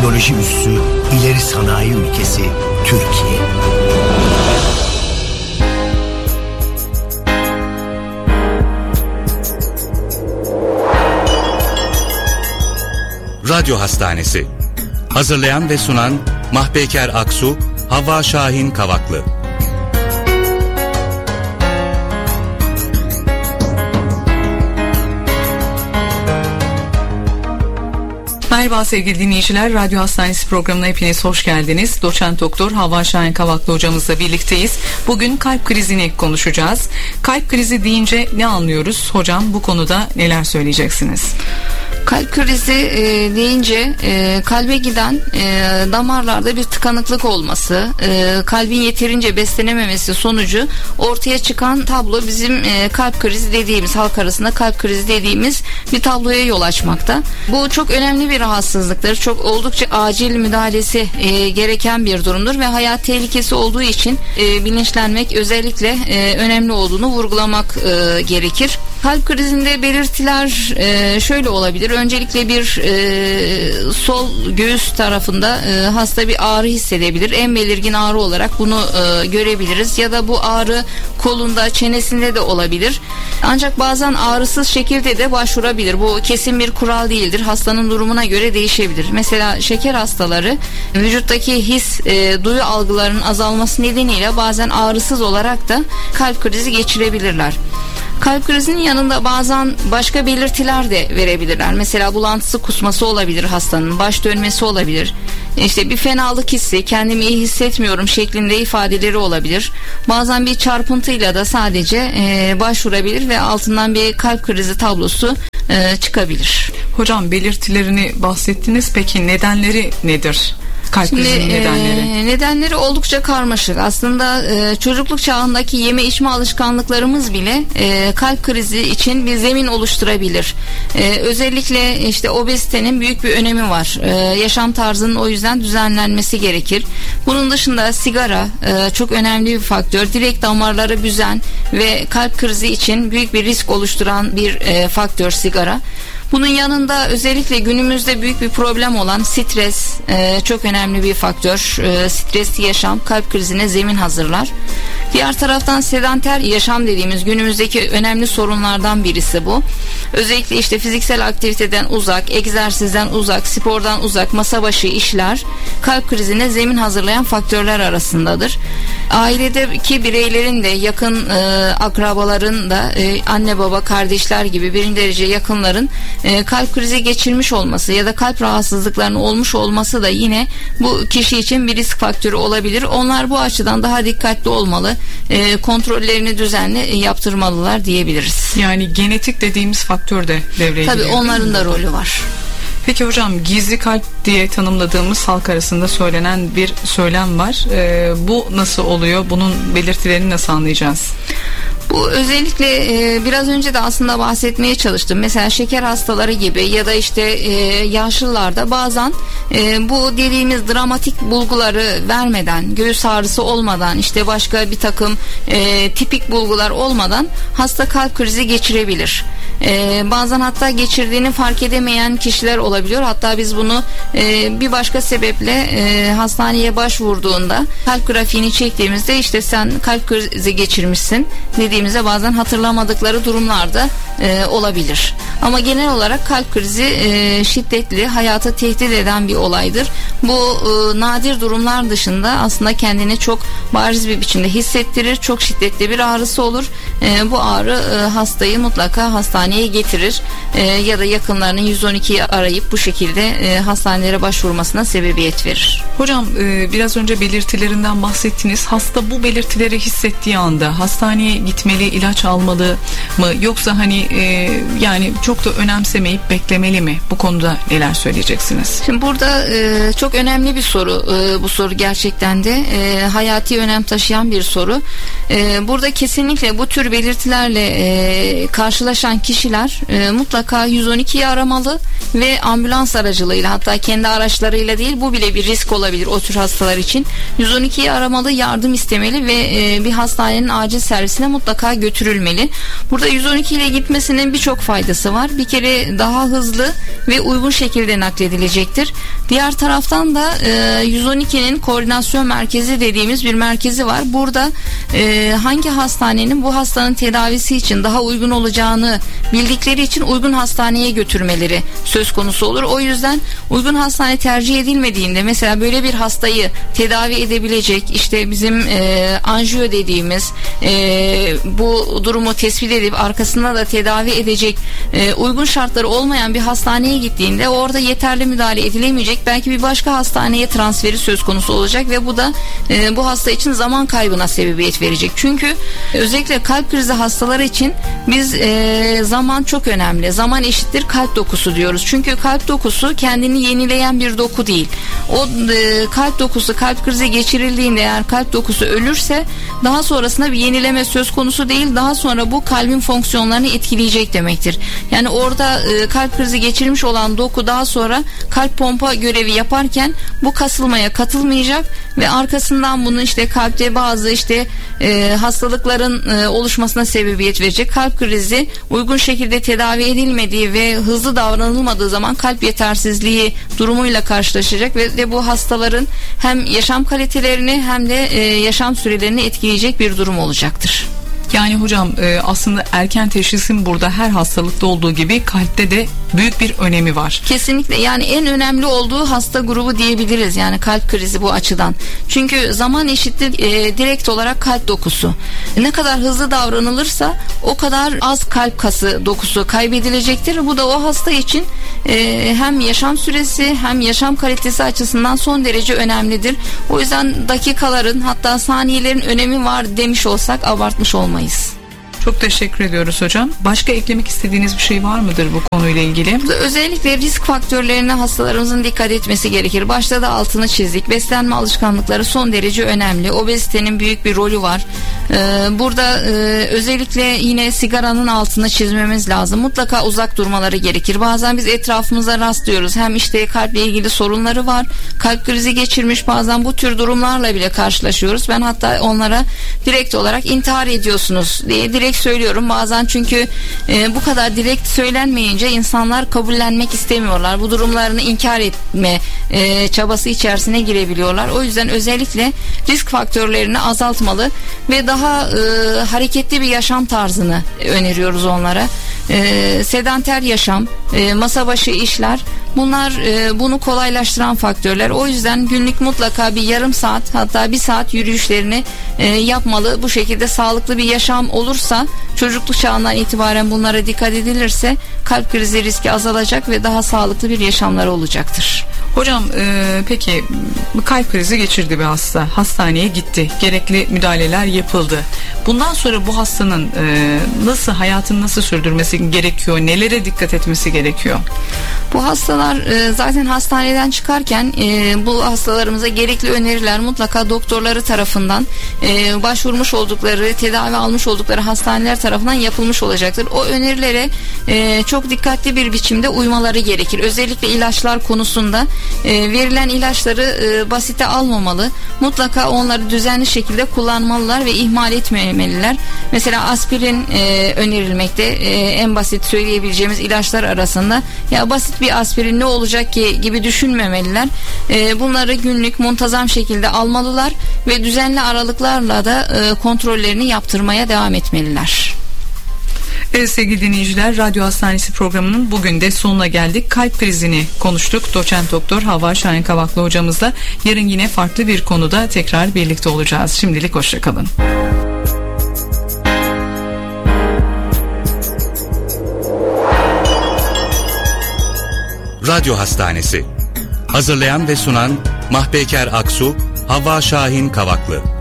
teknoloji üssü, ileri sanayi ülkesi Türkiye. Radyo Hastanesi. Hazırlayan ve sunan Mahpeker Aksu, Havva Şahin Kavaklı. Merhaba sevgili dinleyiciler, Radyo Hastanesi programına hepiniz hoş geldiniz. Doçent Doktor Havva Şahin Kavaklı hocamızla birlikteyiz. Bugün kalp krizini konuşacağız. Kalp krizi deyince ne anlıyoruz? Hocam bu konuda neler söyleyeceksiniz? Kalp krizi deyince kalbe giden damarlarda bir tıkanıklık olması, kalbin yeterince beslenememesi sonucu ortaya çıkan tablo bizim kalp krizi dediğimiz, halk arasında kalp krizi dediğimiz bir tabloya yol açmakta. Bu çok önemli bir rahatsızlıktır. Çok oldukça acil müdahalesi gereken bir durumdur ve hayat tehlikesi olduğu için bilinçlenmek özellikle önemli olduğunu vurgulamak gerekir. Kalp krizinde belirtiler şöyle olabilir. Öncelikle bir sol göğüs tarafında hasta bir ağrı hissedebilir. En belirgin ağrı olarak bunu görebiliriz. Ya da bu ağrı kolunda, çenesinde de olabilir. Ancak bazen ağrısız şekilde de başvurabilir. Bu kesin bir kural değildir. Hastanın durumuna göre değişebilir. Mesela şeker hastaları vücuttaki his, duyu algılarının azalması nedeniyle bazen ağrısız olarak da kalp krizi geçirebilirler. Kalp krizinin yanında bazen başka belirtiler de verebilirler. Mesela bulantısı, kusması olabilir hastanın, baş dönmesi olabilir. İşte bir fenalık hissi, kendimi iyi hissetmiyorum şeklinde ifadeleri olabilir. Bazen bir çarpıntıyla da sadece başvurabilir ve altından bir kalp krizi tablosu çıkabilir. Hocam belirtilerini bahsettiniz. Peki nedenleri nedir? Kalp krizinin nedenleri. Nedenleri oldukça karmaşık. Aslında çocukluk çağındaki yeme içme alışkanlıklarımız bile kalp krizi için bir zemin oluşturabilir. Özellikle işte obezitenin büyük bir önemi var. Yaşam tarzının o yüzden düzenlenmesi gerekir. Bunun dışında sigara çok önemli bir faktör. Direkt damarları büzen ve kalp krizi için büyük bir risk oluşturan bir faktör sigara. Bunun yanında özellikle günümüzde büyük bir problem olan stres çok önemli bir faktör. Stresli yaşam kalp krizine zemin hazırlar. Diğer taraftan sedanter yaşam dediğimiz günümüzdeki önemli sorunlardan birisi bu. Özellikle işte fiziksel aktiviteden uzak, egzersizden uzak, spordan uzak, masa başı işler kalp krizine zemin hazırlayan faktörler arasındadır. Ailedeki bireylerin de yakın akrabaların da anne baba kardeşler gibi birinci derece yakınların kalp krizi geçirmiş olması ya da kalp rahatsızlıklarının olmuş olması da yine bu kişi için bir risk faktörü olabilir. Onlar bu açıdan daha dikkatli olmalı, kontrollerini düzenli yaptırmalılar diyebiliriz. Yani genetik dediğimiz faktör de devreye giriyor. Tabii onların da rolü var. Peki hocam, gizli kalp diye tanımladığımız halk arasında söylenen bir söylem var. Bu nasıl oluyor? Bunun belirtilerini nasıl anlayacağız? Bu özellikle biraz önce de aslında bahsetmeye çalıştım. Mesela şeker hastaları gibi ya da işte yaşlılarda bazen bu dediğimiz dramatik bulguları vermeden, göğüs ağrısı olmadan, işte başka bir takım tipik bulgular olmadan hasta kalp krizi geçirebilir. Bazen hatta geçirdiğini fark edemeyen kişiler olabiliyor. Hatta biz bunu bir başka sebeple hastaneye başvurduğunda kalp grafiğini çektiğimizde işte sen kalp krizi geçirmişsin dediğimizde bazen hatırlamadıkları durumlarda olabilir. Ama genel olarak kalp krizi şiddetli, hayatı tehdit eden bir olaydır. Bu nadir durumlar dışında aslında kendini çok bariz bir biçimde hissettirir. Çok şiddetli bir ağrısı olur. Bu ağrı hastayı mutlaka hastaneye getirir ya da yakınlarının 112'yi arayıp bu şekilde hastanelere başvurmasına sebebiyet verir. Hocam biraz önce belirtilerinden bahsettiniz. Hasta bu belirtileri hissettiği anda hastaneye gitmeli, ilaç almalı mı? Yoksa hani yani çok da önemsemeyip beklemeli mi? Bu konuda neler söyleyeceksiniz? Şimdi burada çok önemli bir soru. Bu soru gerçekten de hayati önem taşıyan bir soru. Burada kesinlikle bu tür belirtilerle karşılaşan kişi kişiler mutlaka 112'yi aramalı ve ambulans aracılığıyla, hatta kendi araçlarıyla değil, bu bile bir risk olabilir o tür hastalar için. 112'yi aramalı, yardım istemeli ve bir hastanenin acil servisine mutlaka götürülmeli. Burada 112 ile gitmesinin birçok faydası var. Bir kere daha hızlı ve uygun şekilde nakledilecektir. Diğer taraftan da 112'nin koordinasyon merkezi dediğimiz bir merkezi var. Burada hangi hastanenin bu hastanın tedavisi için daha uygun olacağını bildikleri için uygun hastaneye götürmeleri söz konusu olur. O yüzden uygun hastane tercih edilmediğinde, mesela böyle bir hastayı tedavi edebilecek, işte bizim anjiyo dediğimiz bu durumu tespit edip arkasında da tedavi edecek uygun şartları olmayan bir hastaneye gittiğinde orada yeterli müdahale edilemeyecek, belki bir başka hastaneye transferi söz konusu olacak ve bu da bu hasta için zaman kaybına sebebiyet verecek. Çünkü özellikle kalp krizi hastaları için biz zaman çok önemli. Zaman eşittir kalp dokusu diyoruz. Çünkü kalp dokusu kendini yenileyen bir doku değil. O kalp dokusu kalp krizi geçirildiğinde eğer kalp dokusu ölürse daha sonrasında bir yenileme söz konusu değil. Daha sonra bu kalbin fonksiyonlarını etkileyecek demektir. Yani orada kalp krizi geçirmiş olan doku daha sonra kalp pompa görevi yaparken bu kasılmaya katılmayacak ve arkasından bunun işte kalpte bazı hastalıkların oluşmasına sebebiyet verecek. Kalp krizi uygun şekilde tedavi edilmediği ve hızlı davranılmadığı zaman kalp yetersizliği durumuyla karşılaşacak ve bu hastaların hem yaşam kalitelerini hem de yaşam sürelerini etkileyecek bir durum olacaktır. Yani hocam aslında erken teşhisin burada her hastalıkta olduğu gibi kalpte de büyük bir önemi var. Kesinlikle, yani en önemli olduğu hasta grubu diyebiliriz yani kalp krizi bu açıdan. Çünkü zaman eşittir direkt olarak kalp dokusu. Ne kadar hızlı davranılırsa o kadar az kalp kası dokusu kaybedilecektir. Bu da o hasta için hem yaşam süresi hem yaşam kalitesi açısından son derece önemlidir. O yüzden dakikaların, hatta saniyelerin önemi var demiş olsak abartmış olmayız. Çok teşekkür ediyoruz hocam. Başka eklemek istediğiniz bir şey var mıdır bu konuyla ilgili? Özellikle risk faktörlerine hastalarımızın dikkat etmesi gerekir. Başta da altını çizdik. Beslenme alışkanlıkları son derece önemli. Obezitenin büyük bir rolü var. Burada özellikle yine sigaranın altını çizmemiz lazım. Mutlaka uzak durmaları gerekir. Bazen biz etrafımıza rastlıyoruz. Hem kalple ilgili sorunları var. Kalp krizi geçirmiş, bazen bu tür durumlarla bile karşılaşıyoruz. Ben hatta onlara direkt olarak intihar ediyorsunuz diye direkt söylüyorum. Bazen çünkü bu kadar direkt söylenmeyince insanlar kabullenmek istemiyorlar. Bu durumlarını inkar etme çabası içerisine girebiliyorlar. O yüzden özellikle risk faktörlerini azaltmalı ve daha hareketli bir yaşam tarzını öneriyoruz onlara. Sedanter yaşam, masa başı işler, bunlar bunu kolaylaştıran faktörler. O yüzden günlük mutlaka bir yarım saat, hatta bir saat yürüyüşlerini yapmalı. Bu şekilde sağlıklı bir yaşam olursa, çocukluk çağından itibaren bunlara dikkat edilirse kalp krizi riski azalacak ve daha sağlıklı bir yaşamları olacaktır. Hocam peki kalp krizi geçirdi bir hasta, hastaneye gitti, gerekli müdahaleler yapıldı. Bundan sonra bu hastanın hayatını nasıl sürdürmesi gerekiyor, nelere dikkat etmesi gerekiyor? Bu hastalar zaten hastaneden çıkarken bu hastalarımıza gerekli öneriler mutlaka doktorları tarafından başvurmuş oldukları, tedavi almış oldukları hastaneler tarafından yapılmış olacaktır. O önerilere çok dikkatli bir biçimde uymaları gerekir. Özellikle ilaçlar konusunda verilen ilaçları basite almamalı. Mutlaka onları düzenli şekilde kullanmalılar ve ihmal etmemeliler. Mesela aspirin önerilmekte, en basit söyleyebileceğimiz ilaçlar arasında. Ya basit bir aspirin ne olacak ki gibi düşünmemeliler. Bunları günlük muntazam şekilde almalılar ve düzenli aralıklarla da kontrollerini yaptırmaya devam etmeliler. Evet sevgili dinleyiciler, Radyo Hastanesi programının bugün de sonuna geldik. Kalp krizini konuştuk. Doçent Doktor Havva Şahin Kavaklı hocamızla. Yarın yine farklı bir konuda tekrar birlikte olacağız. Şimdilik hoşçakalın. Radyo Hastanesi. Hazırlayan ve sunan Mahpeker Aksu, Havva Şahin Kavaklı.